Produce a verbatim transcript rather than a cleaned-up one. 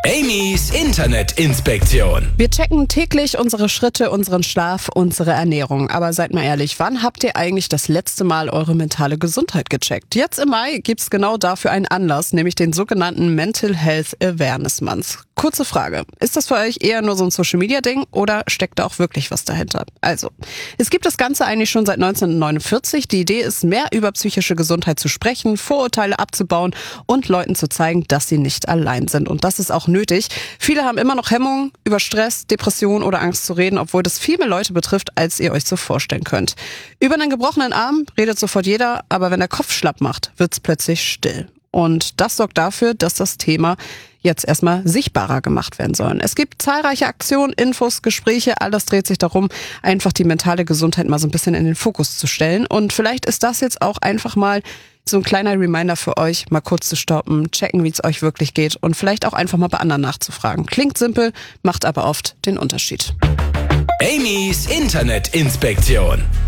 Amy's Internetinspektion. Wir checken täglich unsere Schritte, unseren Schlaf, unsere Ernährung. Aber seid mal ehrlich, wann habt ihr eigentlich das letzte Mal eure mentale Gesundheit gecheckt? Jetzt im Mai gibt's genau dafür einen Anlass, nämlich den sogenannten Mental Health Awareness Month. Kurze Frage, ist das für euch eher nur so ein Social-Media-Ding oder steckt da auch wirklich was dahinter? Also, es gibt das Ganze eigentlich schon seit neunzehnhundertneunundvierzig. Die Idee ist, mehr über psychische Gesundheit zu sprechen, Vorurteile abzubauen und Leuten zu zeigen, dass sie nicht allein sind. Und das ist auch nötig. Viele haben immer noch Hemmungen, über Stress, Depression oder Angst zu reden, obwohl das viel mehr Leute betrifft, als ihr euch so vorstellen könnt. Über einen gebrochenen Arm redet sofort jeder, aber wenn der Kopf schlapp macht, wird's plötzlich still. Und das sorgt dafür, dass das Thema jetzt erstmal sichtbarer gemacht werden soll. Es gibt zahlreiche Aktionen, Infos, Gespräche, alles dreht sich darum, einfach die mentale Gesundheit mal so ein bisschen in den Fokus zu stellen. Und vielleicht ist das jetzt auch einfach mal so ein kleiner Reminder für euch, mal kurz zu stoppen, checken, wie es euch wirklich geht und vielleicht auch einfach mal bei anderen nachzufragen. Klingt simpel, macht aber oft den Unterschied. Amy's Internetinspektion.